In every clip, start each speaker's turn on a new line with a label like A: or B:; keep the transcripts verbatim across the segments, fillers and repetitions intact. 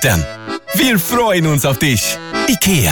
A: Weihnachten. Wir freuen uns auf dich. IKEA.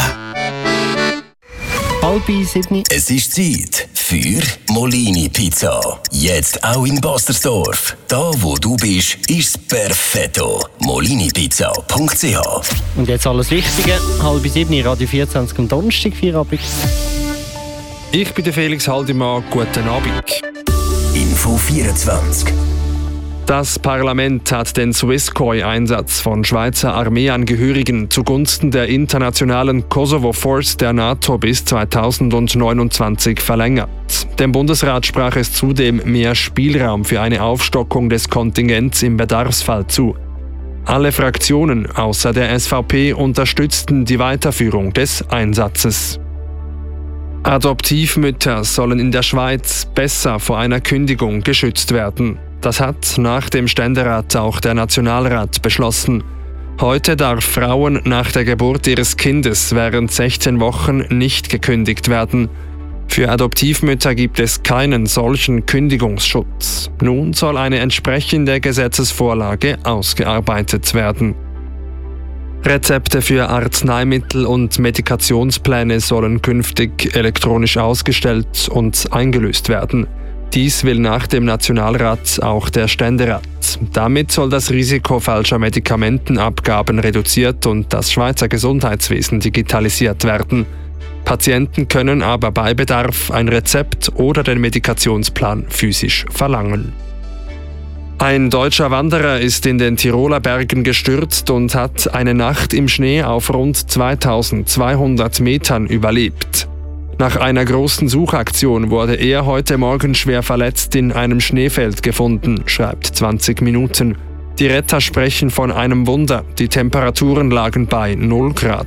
B: Halb sieben.
C: Es ist Zeit für Molini Pizza. Jetzt auch in Bastersdorf. Da, wo du bist, ist perfetto. molini pizza punkt c h.
B: Und jetzt alles Wichtige. Halb sieben, Radio vierundzwanzig am Donnerstag, Feierabend.
D: Ich bin der Felix Haldimann. Guten Abend.
C: Info vierundzwanzig.
D: Das Parlament hat den Swisskoi-Einsatz von Schweizer Armeeangehörigen zugunsten der internationalen Kosovo Force der NATO bis zweitausendneunundzwanzig verlängert. Dem Bundesrat sprach es zudem mehr Spielraum für eine Aufstockung des Kontingents im Bedarfsfall zu. Alle Fraktionen außer der S V P unterstützten die Weiterführung des Einsatzes. Adoptivmütter sollen in der Schweiz besser vor einer Kündigung geschützt werden. Das hat nach dem Ständerat auch der Nationalrat beschlossen. Heute darf Frauen nach der Geburt ihres Kindes während sechzehn Wochen nicht gekündigt werden. Für Adoptivmütter gibt es keinen solchen Kündigungsschutz. Nun soll eine entsprechende Gesetzesvorlage ausgearbeitet werden. Rezepte für Arzneimittel und Medikationspläne sollen künftig elektronisch ausgestellt und eingelöst werden. Dies will nach dem Nationalrat auch der Ständerat. Damit soll das Risiko falscher Medikamentenabgaben reduziert und das Schweizer Gesundheitswesen digitalisiert werden. Patienten können aber bei Bedarf ein Rezept oder den Medikationsplan physisch verlangen. Ein deutscher Wanderer ist in den Tiroler Bergen gestürzt und hat eine Nacht im Schnee auf rund zweitausendzweihundert Metern überlebt. Nach einer großen Suchaktion wurde er heute Morgen schwer verletzt in einem Schneefeld gefunden, schreibt zwanzig Minuten. Die Retter sprechen von einem Wunder. Die Temperaturen lagen bei null Grad.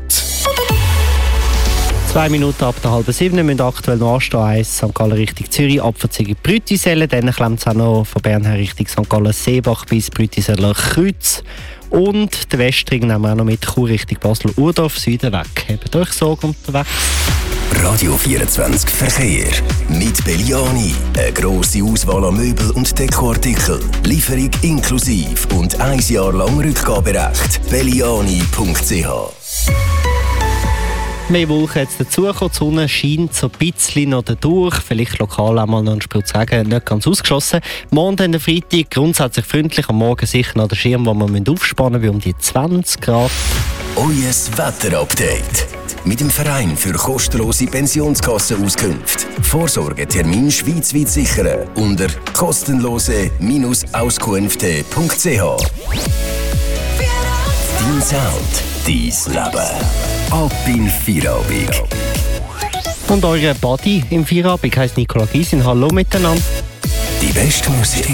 B: Zwei Minuten ab der halben sieben. Wir müssen aktuell noch anstehen. eins Sankt Gallen Richtung Zürich, Abfahrtzüge Brütisellen. Dann klemmt es auch noch von Bern her Richtung Sankt Gallen Seebach bis Brütiseller Kreuz. Und den Westring nehmen wir auch noch mit Chur Richtung Basel-Urdorf Süden weg. Habt euch Sorge unterwegs.
C: Radio vierundzwanzig Verkehr. Mit Belliani. Eine grosse Auswahl an Möbel und Dekoartikeln. Lieferung inklusiv und ein Jahr lang Rückgaberecht. belliani punkt c h.
B: Mehr Wolken jetzt dazugekommen. Die Sonne scheint so ein bisschen noch durch. Vielleicht lokal einmal noch ein Spiel zu sagen, nicht ganz ausgeschlossen. Morgen, der Freitag, grundsätzlich freundlich. Am Morgen sicher noch der Schirm, den wir aufspannen müssen, bei um die zwanzig Grad.
C: Euer Wetterupdate. Mit dem Verein für kostenlose Pensionskassenauskünfte. Vorsorgetermin schweizweit sichern unter kostenlose Auskünfte punkt c h. Dein Sound, dein Leben. Ab in Feierabend.
B: Und eure Buddy im Feierabend heisst Nicola Gysin. Hallo miteinander.
C: Die beste Musik